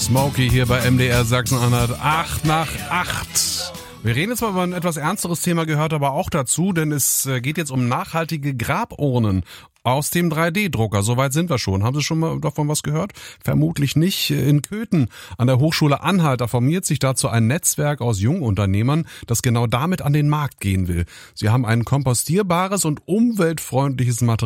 Smokey hier bei MDR Sachsen-Anhalt, 8 nach 8. Wir reden jetzt mal über ein etwas ernsteres Thema, gehört aber auch dazu, denn es geht jetzt um nachhaltige Graburnen aus dem 3D-Drucker. Soweit sind wir schon. Haben Sie schon mal davon was gehört? Vermutlich nicht. In Köthen an der Hochschule Anhalt, da formiert sich dazu ein Netzwerk aus Jungunternehmern, das genau damit an den Markt gehen will. Sie haben ein kompostierbares und umweltfreundliches Material